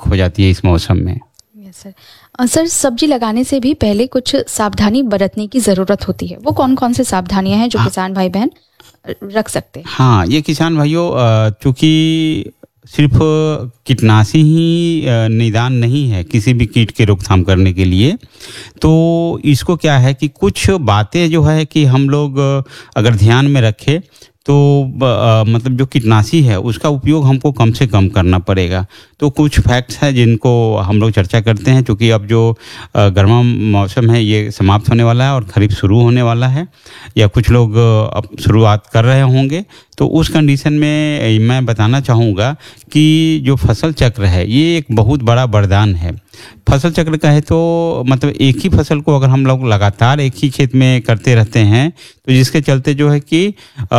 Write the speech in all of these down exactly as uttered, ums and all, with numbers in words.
हो जाती है इस मौसम में। Yes sir. अ, सर सब्जी लगाने से भी पहले कुछ सावधानी बरतने की ज़रूरत होती है, वो कौन कौन से सावधानियां हैं जो हाँ, किसान भाई बहन अ, रख सकते हैं? हाँ, ये किसान भाइयों, अ, चूँकि सिर्फ़ कीटनाशी ही अ, निदान नहीं है किसी भी कीट की रोकथाम करने के लिए। तो इसको क्या है कि कुछ बातें जो है कि हम लोग अ, अगर ध्यान में रखें तो ब अ, मतलब जो कीटनाशी है उसका उपयोग हमको कम से कम करना पड़ेगा। तो कुछ फैक्ट्स हैं जिनको हम लोग चर्चा करते हैं, चूँकि अब जो अ, गर्मा मौसम है ये समाप्त होने वाला है और खरीफ शुरू होने वाला है, या कुछ लोग अ, अब शुरुआत कर रहे होंगे। तो उस कंडीशन में अ, मैं बताना चाहूँगा कि जो फसल चक्र है ये एक बहुत बड़ा वरदान है। फसल चक्र कहे तो मतलब एक ही फसल को अगर हम लोग लगातार एक ही खेत में करते रहते हैं तो जिसके चलते जो है कि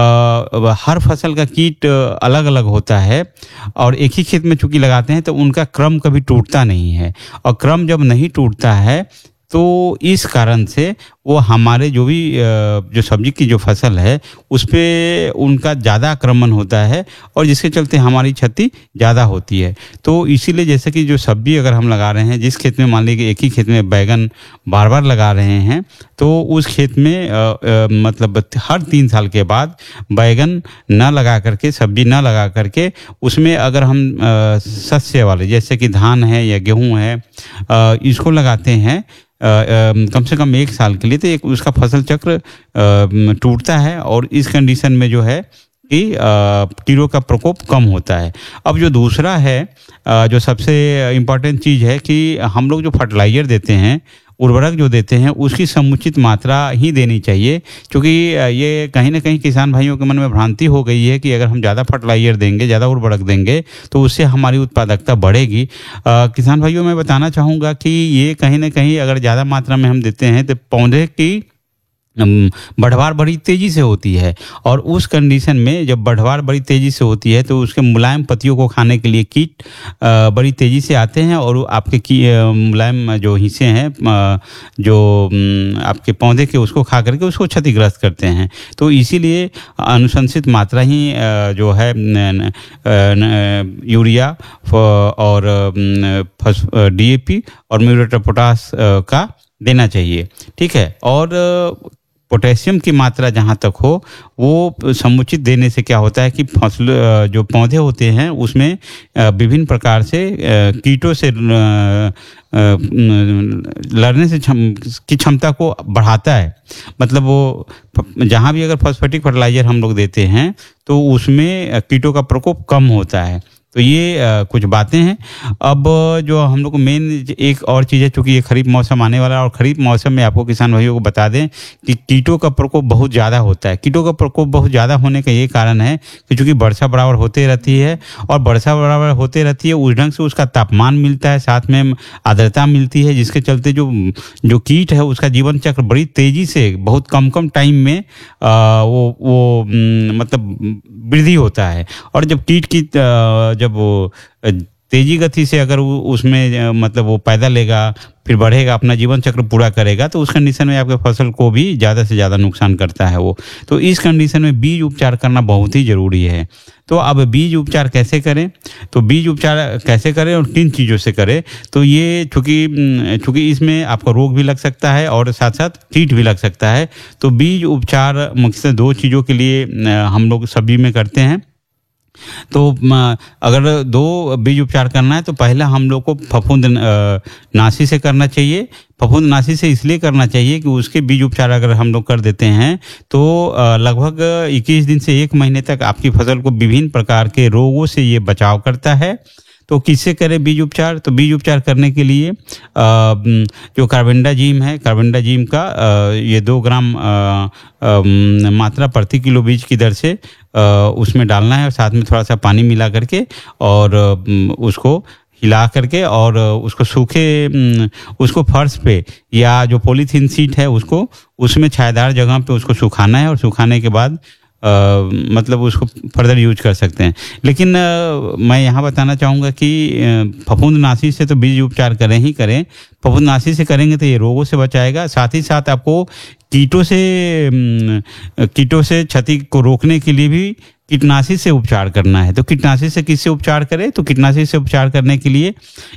अ, हर फसल का कीट अलग अलग होता है, और एक ही खेत में चूंकि लगाते हैं तो उनका क्रम कभी टूटता नहीं है, और क्रम जब नहीं टूटता है तो इस कारण से वो हमारे जो भी अ, जो सब्जी की जो फसल है उस पे उनका ज़्यादा आक्रमण होता है, और जिसके चलते हमारी क्षति ज़्यादा होती है। तो इसीलिए जैसे कि जो सब्जी अगर हम लगा रहे हैं, जिस खेत में मान लीजिए एक ही खेत में बैगन बार बार लगा रहे हैं, तो उस खेत में अ, अ, मतलब हर तीन साल के बाद बैगन न लगा करके, सब्जी न लगा करके, उसमें अगर हम अ, शस्य वाले जैसे कि धान है या गेहूँ है, अ, इसको लगाते हैं अ, अ, कम से कम एक साल के लिए, तो एक उसका फसल चक्र अ, टूटता है, और इस कंडीशन में जो है कि अ, कीड़ों का प्रकोप कम होता है। अब जो दूसरा है, अ, जो सबसे इम्पोर्टेंट चीज़ है कि हम लोग जो फर्टिलाइज़र देते हैं, उर्वरक जो देते हैं, उसकी समुचित मात्रा ही देनी चाहिए, क्योंकि अ, ये कहीं न कहीं किसान भाइयों के मन में भ्रांति हो गई है कि अगर हम ज़्यादा फर्टिलाइज़र देंगे, ज़्यादा उर्वरक देंगे, तो उससे हमारी उत्पादकता बढ़ेगी। अ, किसान भाइयों, मैं बताना चाहूँगा कि ये कहीं न कहीं अगर ज़्यादा मात्रा में हम देते हैं तो पौधे की अम, बढ़वार बड़ी तेजी से होती है, और उस कंडीशन में जब बढ़वार बड़ी तेजी से होती है तो उसके मुलायम पत्तियों को खाने के लिए कीट अ, बड़ी तेजी से आते हैं, और वो आपके की अ, मुलायम जो हिस्से हैं, अ, जो अम, आपके पौधे के, उसको खा करके उसको क्षतिग्रस्त करते हैं। तो इसीलिए अनुशंसित मात्रा ही अ, जो है न, न, अ, न, यूरिया फ- और अम, फस डी ए पी और म्यूरेट ऑफ पोटास अ, का देना चाहिए। ठीक है। और अ, पोटेशियम की मात्रा जहाँ तक हो वो समुचित देने से क्या होता है कि फसल अ, जो पौधे होते हैं उसमें अ, विभिन्न प्रकार से अ, कीटों से अ, अ, न- लड़ने से क्षम की क्षमता को बढ़ाता है। मतलब वो फ- जहाँ भी अगर फॉस्फेटिक फर्टिलाइजर हम लोग देते हैं तो उसमें अ, कीटों का प्रकोप कम होता है। तो ये अ, कुछ बातें हैं। अब जो हम लोग को मेन एक और चीज़ है, चूँकि ये खरीफ मौसम आने वाला है, और खरीफ मौसम में आपको किसान भाइयों को बता दें कि कीटों का प्रकोप बहुत ज़्यादा होता है। कीटों का प्रकोप बहुत ज़्यादा होने का ये कारण है कि चूँकि वर्षा बराबर होते रहती है, और वर्षा बराबर होते रहती है उस ढंग से उसका तापमान मिलता है, साथ में आर्द्रता मिलती है, जिसके चलते जो जो कीट है उसका जीवन चक्र बड़ी तेज़ी से बहुत कम कम टाइम में आ, वो वो न, मतलब वृद्धि होता है। और जब कीट की अ, जब वो अ, तेजी गति से अगर वो उसमें अ, मतलब वो पैदा लेगा, फिर बढ़ेगा, अपना जीवन चक्र पूरा करेगा, तो उस कंडीशन में आपके फसल को भी ज़्यादा से ज़्यादा नुकसान करता है वो। तो इस कंडीशन में बीज उपचार करना बहुत ही ज़रूरी है। तो अब बीज उपचार कैसे करें? तो बीज उपचार कैसे करें और किन चीज़ों से करें? तो ये चूँकि चूँकि इसमें आपको रोग भी लग सकता है और साथ साथ कीट भी लग सकता है। तो बीज उपचार मुख्यतः दो चीज़ों के लिए अ, हम लोग सब्जी में करते हैं। तो म, अगर दो बीज उपचार करना है तो पहला हम लोग को फफूंद अ, नाशी से करना चाहिए। फफूंद नाशी से इसलिए करना चाहिए कि उसके बीज उपचार अगर हम लोग कर देते हैं तो अ, लगभग इक्कीस दिन से एक महीने तक आपकी फसल को विभिन्न प्रकार के रोगों से ये बचाव करता है। तो किससे करें बीज उपचार? तो बीज उपचार करने के लिए अ, म, जो कार्बेंडाजिम है, कार्बेंडाजिम का अ, ये दो ग्राम अ, अ, म, मात्रा प्रति किलो बीज की दर से अ, उसमें डालना है, और साथ में थोड़ा सा पानी मिला करके, और अ, उसको हिला करके, और उसको सूखे म, उसको फर्श पे या जो पॉलीथीन सीट है उसको उसमें छायादार जगह पे उसको सुखाना है, और सुखाने के बाद अ, मतलब उसको फर्दर यूज कर सकते हैं। लेकिन अ, मैं यहाँ बताना चाहूँगा कि अ, फफूंदनाशी से तो बीज उपचार करें ही करें। फफूंदनाशी से करेंगे तो ये रोगों से बचाएगा, साथ ही साथ आपको कीटों से अम, कीटों से क्षति को रोकने के लिए भी कीटनाशी से उपचार करना है। तो कीटनाशी से किससे उपचार करें? तो कीटनाशी से उपचार करने के लिए